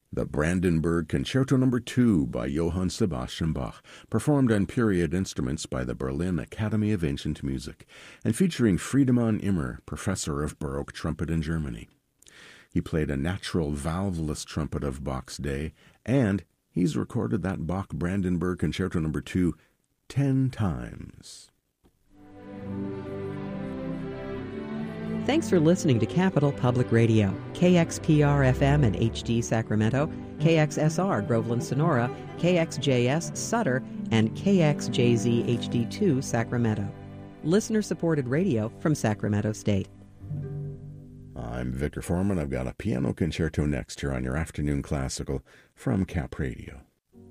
The Brandenburg Concerto No. 2 by Johann Sebastian Bach, performed on period instruments by the Berlin Academy of Ancient Music, and featuring Friedemann Immer, professor of Baroque trumpet in Germany. He played a natural valveless trumpet of Bach's day, and he's recorded that Bach Brandenburg Concerto No. 2 10 times. Thanks for listening to Capital Public Radio, KXPR-FM in HD Sacramento, KXSR Groveland Sonora, KXJS Sutter, and KXJZ HD2 Sacramento. Listener-supported radio from Sacramento State. I'm Victor Foreman. I've got a piano concerto next here on your afternoon classical from Cap Radio.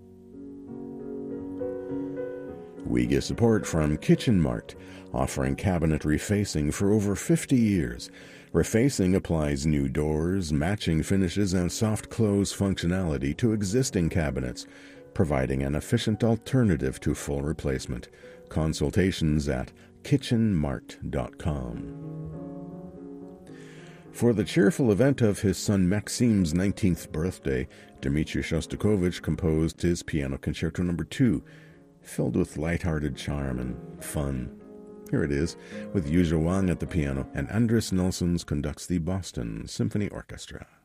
We get support from Kitchen Mart, offering cabinet refacing for over 50 years. Refacing applies new doors, matching finishes, and soft close functionality to existing cabinets, providing an efficient alternative to full replacement. Consultations at kitchenmart.com. For the cheerful event of his son Maxim's 19th birthday, Dmitri Shostakovich composed his Piano Concerto No. 2, filled with light-hearted charm and fun. Here it is, with Yuzha Wang at the piano, and Andris Nelsons conducts the Boston Symphony Orchestra.